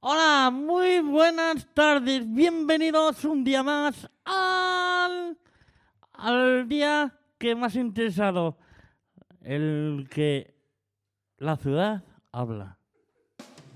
Hola, muy buenas tardes. Bienvenidos un día más al día que más ha interesado, el que la ciudad habla.